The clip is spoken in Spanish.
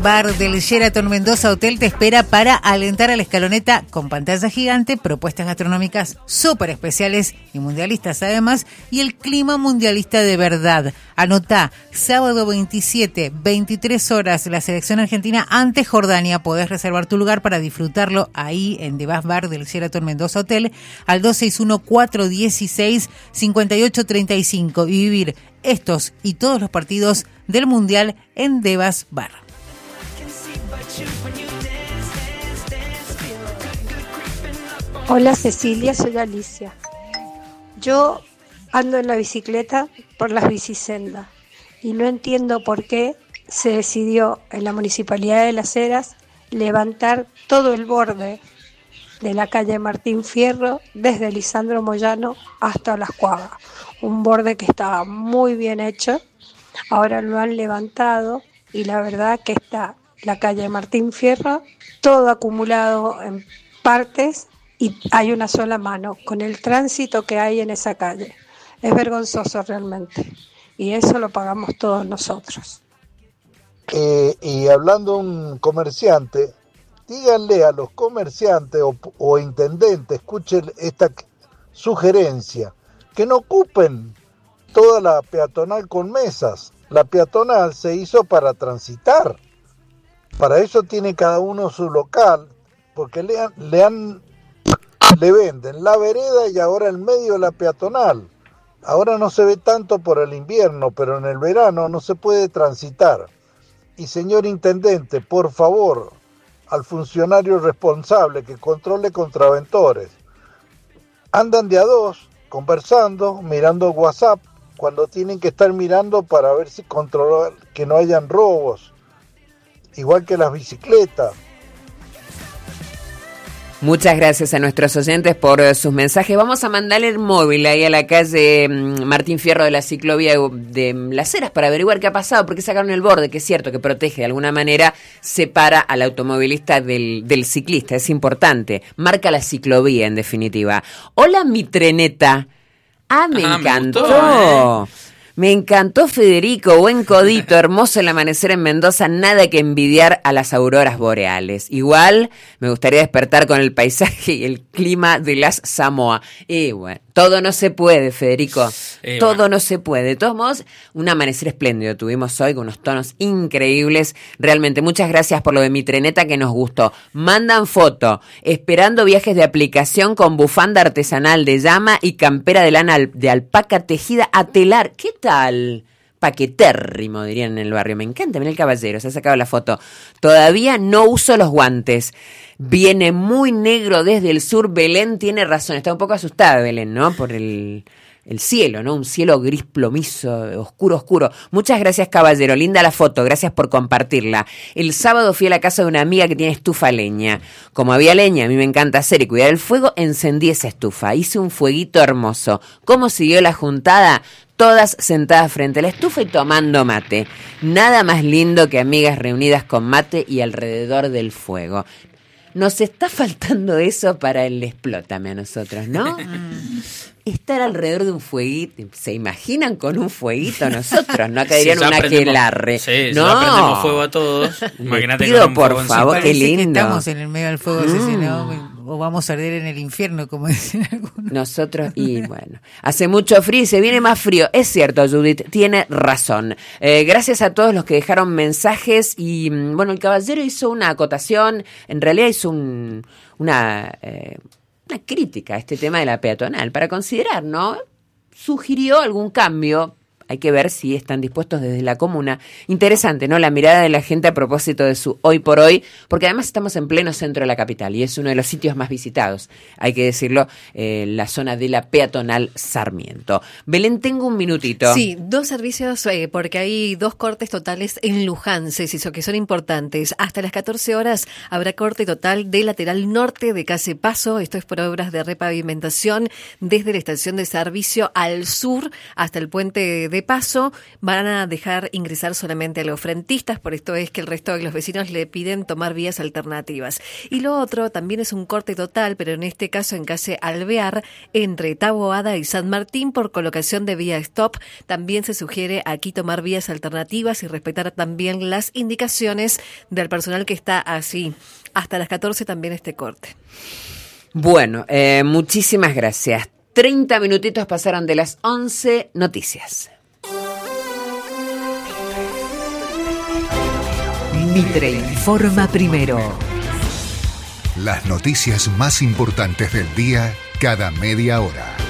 Bar del Sheraton Mendoza Hotel te espera para alentar a la escaloneta con pantalla gigante, propuestas gastronómicas súper especiales y mundialistas además, y el clima mundialista de verdad. Anotá, sábado 27, 23 horas, la selección argentina ante Jordania. Podés reservar tu lugar para disfrutarlo ahí en The Bass Bar del Sheraton Mendoza Hotel al 261-416-5835 y vivir estos y todos los partidos del Mundial en The Bass Bar. Hola Cecilia, soy Alicia. Yo ando en la bicicleta por las bicisendas y no entiendo por qué se decidió en la Municipalidad de Las Heras levantar todo el borde de la calle Martín Fierro desde Lisandro Moyano hasta Las Cuavas. Un borde que estaba muy bien hecho, ahora lo han levantado y la verdad que está la calle Martín Fierro todo acumulado en partes y hay una sola mano con el tránsito que hay en esa calle. Es vergonzoso realmente y eso lo pagamos todos nosotros. Y hablando de un comerciante, díganle a los comerciantes o intendentes, escuchen esta sugerencia, que no ocupen toda la peatonal con mesas. La peatonal se hizo para transitar. Para eso tiene cada uno su local, porque le venden la vereda y ahora el medio de la peatonal. Ahora no se ve tanto por el invierno, pero en el verano no se puede transitar. Y señor intendente, por favor, al funcionario responsable que controle contraventores. Andan de a dos, conversando, mirando WhatsApp, cuando tienen que estar mirando para ver si controlar que no hayan robos. Igual que las bicicletas. Muchas gracias a nuestros oyentes por sus mensajes. Vamos a mandarle el móvil ahí a la calle Martín Fierro de la ciclovía de Las Heras para averiguar qué ha pasado, porque sacaron el borde, que es cierto que protege de alguna manera, separa al automovilista del ciclista, es importante, marca la ciclovía en definitiva. Hola mi treneta. Me encantó. Me encantó Federico, buen codito, hermoso el amanecer en Mendoza, nada que envidiar a las auroras boreales. Igual me gustaría despertar con el paisaje y el clima de las Samoa. Y bueno, todo no se puede, Federico, todo no se puede. De todos modos, un amanecer espléndido tuvimos hoy con unos tonos increíbles. Realmente, muchas gracias por lo de mi treneta que nos gustó. Mandan foto, esperando viajes de aplicación con bufanda artesanal de llama y campera de lana de alpaca tejida a telar. ¿Qué tal? Paquetérrimo, dirían en el barrio. Me encanta, mirá el caballero, se ha sacado la foto. Todavía no uso los guantes. Viene muy negro desde el sur. Belén tiene razón, está un poco asustada Belén, ¿no? Por el cielo, ¿no? Un cielo gris plomizo, oscuro. Muchas gracias, caballero. Linda la foto, gracias por compartirla. El sábado fui a la casa de una amiga que tiene estufa leña. Como había leña, a mí me encanta hacer y cuidar el fuego, encendí esa estufa. Hice un fueguito hermoso. ¿Cómo siguió la juntada? Todas sentadas frente a la estufa y tomando mate. Nada más lindo que amigas reunidas con mate y alrededor del fuego. Nos está faltando eso para el explótame a nosotros, ¿no? Estar alrededor de un fueguito. ¿Se imaginan con un fueguito nosotros? No caerían un aquelarre. Sí, no. Si ya prendemos fuego a todos. Imagínate pido, con un por favor, qué lindo. Que estamos en el medio del fuego asesinado o vamos a arder en el infierno, como dicen algunos. Nosotros, y bueno, hace mucho frío y se viene más frío. Es cierto, Judith, tiene razón. Gracias a todos los que dejaron mensajes y, bueno, el caballero hizo una acotación, en realidad hizo una crítica a este tema de la peatonal, para considerar, ¿no? Sugirió algún cambio. Hay que ver si están dispuestos desde la comuna. Interesante, ¿no? La mirada de la gente a propósito de su hoy por hoy, porque además estamos en pleno centro de la capital y es uno de los sitios más visitados, hay que decirlo, la zona de la peatonal Sarmiento. Belén, tengo un minutito. Sí, 2 servicios, porque hay 2 cortes totales en Luján, se hizo, que son importantes. Hasta las 14 horas habrá corte total de lateral norte de calle Paso. Esto es por obras de repavimentación desde la estación de servicio al sur hasta el puente de de paso van a dejar ingresar solamente a los frentistas, por esto es que el resto de los vecinos le piden tomar vías alternativas. Y lo otro también es un corte total, pero en este caso en calle Alvear, entre Taboada y San Martín, por colocación de vía stop. También se sugiere aquí tomar vías alternativas y respetar también las indicaciones del personal que está así. Hasta las 14 también este corte. Bueno, muchísimas gracias. 30 minutitos pasaron de las 11. Noticias. Mitre informa primero. Las noticias más importantes del día cada media hora.